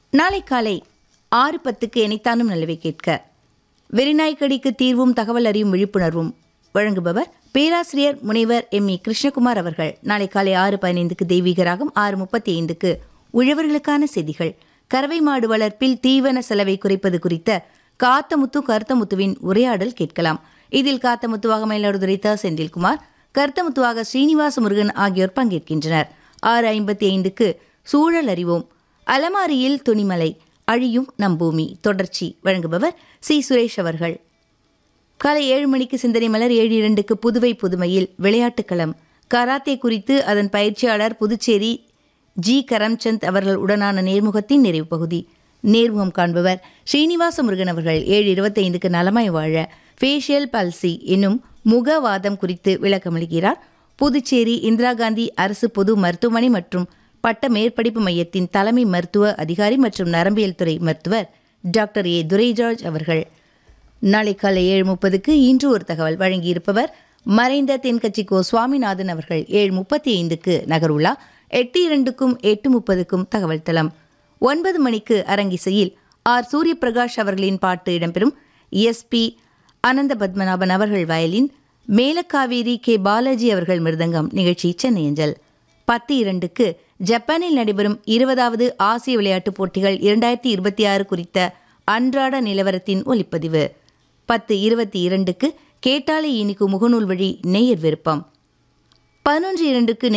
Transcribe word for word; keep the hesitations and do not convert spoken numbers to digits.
நாளை காலை ஆறு பத்துக்கு இணைத்தானும் நல்லவை கேட்க வெறிநாய்க்கடிக்கு தீர்வும் தகவல் அறியும் விழிப்புணர்வும் வழங்குபவர் பேராசிரியர் முனைவர் எம் இ கிருஷ்ணகுமார் அவர்கள். நாளை காலை ஆறு பதினைந்துக்கு தெய்வீகராகம், ஆறு முப்பத்தி ஐந்துக்கு உழவர்களுக்கான செய்திகள், கறவை மாடு வளர்ப்பில் தீவன செலவை குறைப்பது குறித்த காத்தமுத்து கருத்தமுத்துவின் உரையாடல் கேட்கலாம். இதில் காத்தமுத்துவாக மயிலாடுதுறை த செந்தில்குமார், கருத்தமுத்துவாக ஸ்ரீனிவாச முருகன் ஆகியோர் பங்கேற்கின்றனர். ஆறு ஐம்பத்தி ஐந்துக்கு சூழல் அறிவோம், அலமாரியில் துணிமலை, அழியும் நம்பூமி தொடர்ச்சி வழங்குபவர் சி சுரேஷ் அவர்கள். காலை ஏழு மணிக்கு சிந்தனை மலர், ஏழு இரண்டுக்கு புதுவை புதுமையில் விளையாட்டுக்களம், கராத்தே குறித்து அதன் பயிற்சியாளர் புதுச்சேரி ஜி கரம்சந்த் அவர்கள் உடனான நேர்முகத்தின் நிறைவு பகுதி. நேர்முகம் காண்பவர் ஸ்ரீனிவாச முருகன் அவர்கள். ஏழு இருபத்தி ஐந்துக்கு நலமாய் வாழ, ஃபேஷியல் பல்சி என்னும் முகவாதம் குறித்து விளக்கமளிக்கிறார் புதுச்சேரி இந்திரா காந்தி அரசு பொது மருத்துவமனை மற்றும் பட்ட மேற்படிப்பு மையத்தின் தலைமை மருத்துவ அதிகாரி மற்றும் நரம்பியல் துறை மருத்துவர் டாக்டர் ஏ துரைஜார்ஜ் அவர்கள். நாளை காலை ஏழு முப்பதுக்கு இன்று ஒரு தகவல் வழங்கியிருப்பவர் மறைந்த தென்கட்சி கோ சுவாமிநாதன் அவர்கள். ஏழு முப்பத்தி ஐந்துக்கு நகருலா, எட்டு இரண்டுக்கும் எட்டு முப்பதுக்கும் தகவல் தளம். ஒன்பது மணிக்கு அரங்கிசையில் ஆர் சூரிய பிரகாஷ் அவர்களின் பாட்டு இடம்பெறும். எஸ் பி அனந்த பத்மநாபன் அவர்கள் வயலின், மேலக்காவேரி கே பாலாஜி அவர்கள் மிருதங்கம். நிகழ்ச்சி சென்னை அஞ்சல். பத்து இரண்டுக்கு ஜப்பானில் நடைபெறும் இருபதாவது ஆசிய விளையாட்டுப் போட்டிகள் இரண்டாயிரத்தி இருபத்தி ஆறு குறித்த அன்றாட நிலவரத்தின் ஒலிப்பதிவு. பத்து இருபத்தி இரண்டுக்கு கேட்டாலை இனிக்கு முகநூல் வழி நேயர் விருப்பம். பதினொன்று இரண்டுக்கு